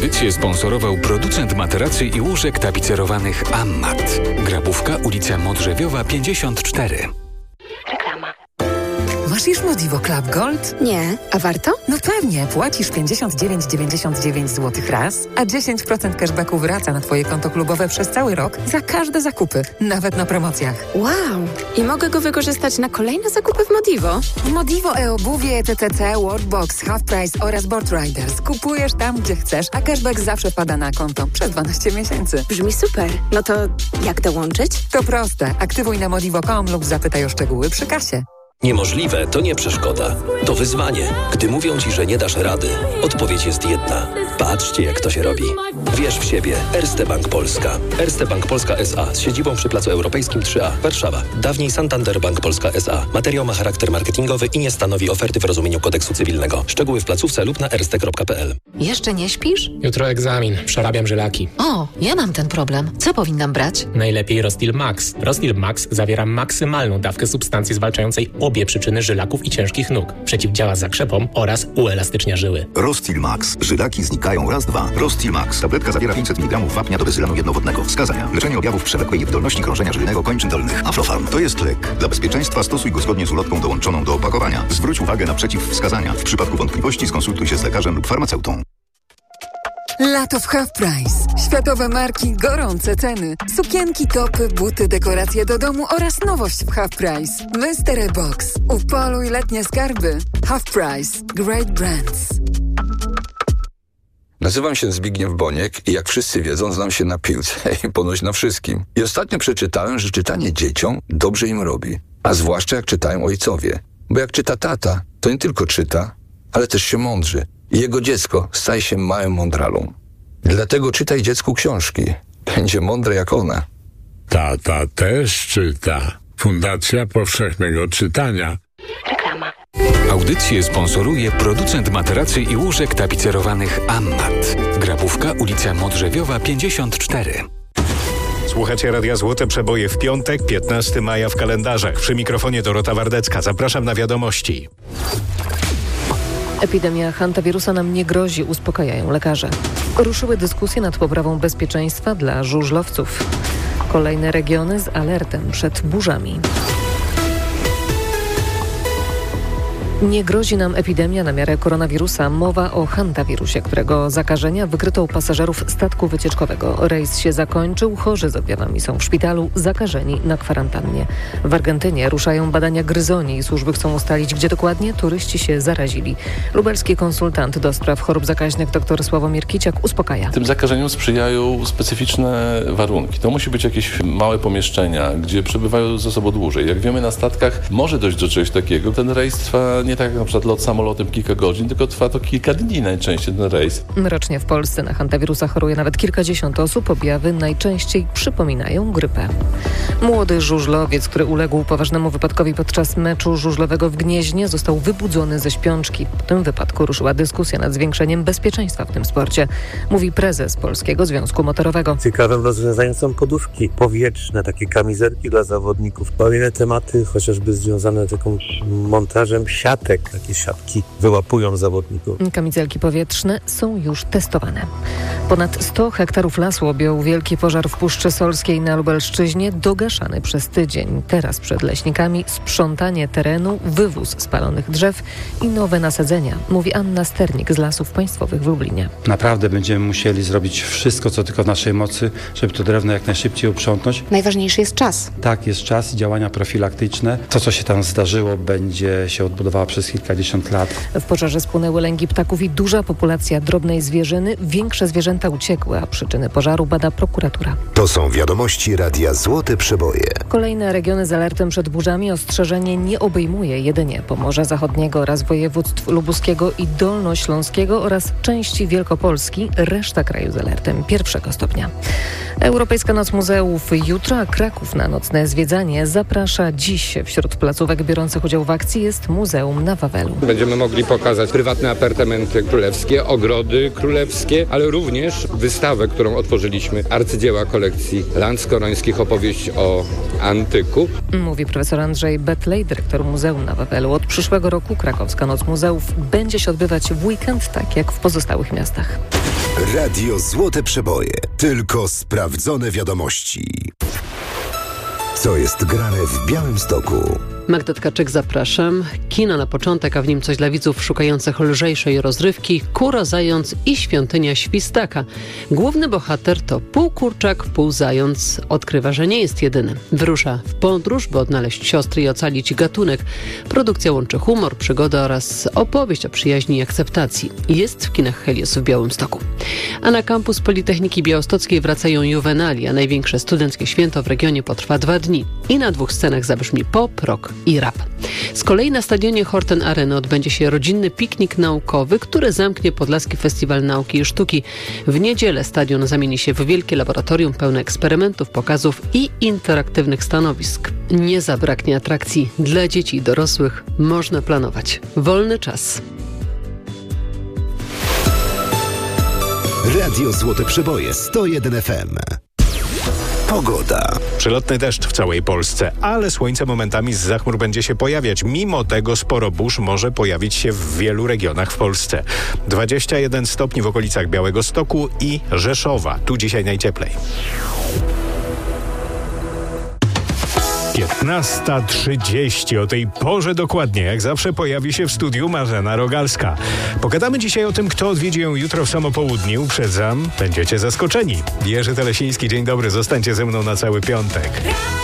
Audycję sponsorował producent materacy i łóżek tapicerowanych Ammat. Grabówka, ulica Modrzewiowa 54. Reklama. Masz już Modivo Club Gold? Nie, a warto? No pewnie, płacisz 59,99 zł raz, a 10% cashbacku wraca na Twoje konto klubowe przez cały rok za każde zakupy, nawet na promocjach. Wow! I mogę go wykorzystać na kolejne zakupy w Modivo? W Modivo e-obuwie, TTC, Worldbox, Half Price oraz Board Riders kupujesz tam, gdzie chcesz, a cashback zawsze wpada na konto przez 12 miesięcy. Brzmi super. No to jak dołączyć? To proste. Aktywuj na modivo.com lub zapytaj o szczegóły przy kasie. Niemożliwe to nie przeszkoda. To wyzwanie. Gdy mówią Ci, że nie dasz rady, odpowiedź jest jedna. Patrzcie, jak to się robi. Wierz w siebie. Erste Bank Polska. Erste Bank Polska S.A. z siedzibą przy Placu Europejskim 3A, Warszawa. Dawniej Santander Bank Polska S.A. Materiał ma charakter marketingowy i nie stanowi oferty w rozumieniu kodeksu cywilnego. Szczegóły w placówce lub na erste.pl. Jeszcze nie śpisz? Jutro egzamin. Przerabiam żylaki. O, ja mam ten problem. Co powinnam brać? Najlepiej Rostil Max. Rostil Max zawiera maksymalną dawkę substancji zwalczającej obie przyczyny żylaków i ciężkich nóg. Przeciwdziała zakrzepom oraz uelastycznia żyły. Rostil Max. Żylaki znikają raz, dwa. Rostil Max. Tabletka zawiera 500 mg wapnia do bezylanu jednowodnego. Wskazania. Leczenie objawów przewlekłej niewydolności krążenia żylnego kończyn dolnych. Aflofarm. To jest lek. Dla bezpieczeństwa stosuj go zgodnie z ulotką dołączoną do opakowania. Zwróć uwagę na przeciwwskazania. W przypadku wątpliwości skonsultuj się z lekarzem lub farmaceutą. Lato w Half Price. Światowe marki, gorące ceny. Sukienki, topy, buty, dekoracje do domu oraz nowość w Half Price. Mystery Box. Upoluj letnie skarby. Half Price. Great brands. Nazywam się Zbigniew Boniek i jak wszyscy wiedzą, znam się na piłce i ponoć na wszystkim. I ostatnio przeczytałem, że czytanie dzieciom dobrze im robi. A zwłaszcza jak czytają ojcowie. Bo jak czyta tata, to nie tylko czyta, ale też się mądrzy. I jego dziecko staje się małym mądralą. Dlatego czytaj dziecku książki. Będzie mądre jak ona. Tata też czyta. Fundacja Powszechnego Czytania. Reklama. Audycję sponsoruje producent materacy i łóżek tapicerowanych Ammat. Grabówka, ulica Modrzewiowa 54. Słuchacie Radia Złote Przeboje w piątek, 15 maja w kalendarzach. Przy mikrofonie Dorota Wardecka. Zapraszam na wiadomości. Epidemia hantawirusa nam nie grozi, uspokajają lekarze. Ruszyły dyskusje nad poprawą bezpieczeństwa dla żużlowców. Kolejne regiony z alertem przed burzami. Nie grozi nam epidemia na miarę koronawirusa. Mowa o hantawirusie, którego zakażenia wykryto u pasażerów statku wycieczkowego. Rejs się zakończył, chorzy z objawami są w szpitalu, zakażeni na kwarantannie. W Argentynie ruszają badania gryzoni i służby chcą ustalić, gdzie dokładnie turyści się zarazili. Lubelski konsultant do spraw chorób zakaźnych dr Sławomir Kiciak uspokaja. Tym zakażeniom sprzyjają specyficzne warunki. To musi być jakieś małe pomieszczenia, gdzie przebywają ze sobą dłużej. Jak wiemy, na statkach może dojść do czegoś takiego. Ten rejs trwa nie tak jak na przykład lot samolotem kilka godzin, tylko trwa to kilka dni najczęściej ten rejs. Rocznie w Polsce na hantawirusa choruje nawet kilkadziesiąt osób. Objawy najczęściej przypominają grypę. Młody żużlowiec, który uległ poważnemu wypadkowi podczas meczu żużlowego w Gnieźnie, został wybudzony ze śpiączki. Po tym wypadku ruszyła dyskusja nad zwiększeniem bezpieczeństwa w tym sporcie, mówi prezes Polskiego Związku Motorowego. Ciekawym rozwiązaniem są poduszki powietrzne, takie kamizelki dla zawodników. Kolejne tematy, chociażby związane z takim montażem siatek. Takie siatki wyłapują zawodników. Kamizelki powietrzne są już testowane. Ponad 100 hektarów lasu objął wielki pożar w Puszczy Solskiej na Lubelszczyźnie, dogaszany przez tydzień. Teraz przed leśnikami sprzątanie terenu, wywóz spalonych drzew i nowe nasadzenia, mówi Anna Sternik z Lasów Państwowych w Lublinie. Naprawdę będziemy musieli zrobić wszystko, co tylko w naszej mocy, żeby to drewno jak najszybciej uprzątnąć. Najważniejszy jest czas. Tak, jest czas i działania profilaktyczne. To, co się tam zdarzyło, będzie się odbudowała przez kilkadziesiąt lat. W pożarze spłonęły lęgi ptaków i duża populacja drobnej zwierzyny. Większe zwierzęta uciekły, a przyczyny pożaru bada prokuratura. To są wiadomości Radia Złote Przeboje. Kolejne regiony z alertem przed burzami. Ostrzeżenie nie obejmuje jedynie Pomorza Zachodniego oraz województw lubuskiego i dolnośląskiego oraz części Wielkopolski. Reszta kraju z alertem 1 stopnia. Europejska Noc Muzeów jutro, a Kraków na nocne zwiedzanie zaprasza dziś. Wśród placówek biorących udział w akcji jest Muzeum na Wawelu. Będziemy mogli pokazać prywatne apartamenty królewskie, ogrody królewskie, ale również wystawę, którą otworzyliśmy, arcydzieła kolekcji Landskorońskich, opowieść o antyku. Mówi profesor Andrzej Betlej, dyrektor Muzeum na Wawelu. Od przyszłego roku Krakowska Noc Muzeów będzie się odbywać w weekend, tak jak w pozostałych miastach. Radio Złote Przeboje. Tylko sprawdzone wiadomości. Co jest grane w Białymstoku? Magda Tkaczyk, zapraszam. Kino na początek, a w nim coś dla widzów szukających lżejszej rozrywki. Kura, zając i świątynia świstaka. Główny bohater to pół kurczak, pół zając. Odkrywa, że nie jest jedyny. Wyrusza w podróż, by odnaleźć siostry i ocalić gatunek. Produkcja łączy humor, przygodę oraz opowieść o przyjaźni i akceptacji. Jest w kinach Helios w Białymstoku. A na kampus Politechniki Białostockiej wracają juwenalia. Największe studenckie święto w regionie potrwa 2 dni. I na 2 scenach zabrzmi pop, rock i rap. Z kolei na stadionie Horten Areny odbędzie się rodzinny piknik naukowy, który zamknie Podlaski Festiwal Nauki i Sztuki. W niedzielę stadion zamieni się w wielkie laboratorium pełne eksperymentów, pokazów i interaktywnych stanowisk. Nie zabraknie atrakcji dla dzieci i dorosłych. Można planować. Wolny czas. Radio Złote Przeboje 101 FM. Pogoda. Przelotny deszcz w całej Polsce, ale słońce momentami zza chmur będzie się pojawiać. Mimo tego sporo burz może pojawić się w wielu regionach w Polsce. 21 stopni w okolicach Białegostoku i Rzeszowa. Tu dzisiaj najcieplej. 15:30. O tej porze dokładnie, jak zawsze, pojawi się w studiu Marzena Rogalska. Pogadamy dzisiaj o tym, kto odwiedzi ją jutro w samo południe. Uprzedzam, będziecie zaskoczeni. Jerzy Telesiński, dzień dobry, zostańcie ze mną na cały piątek.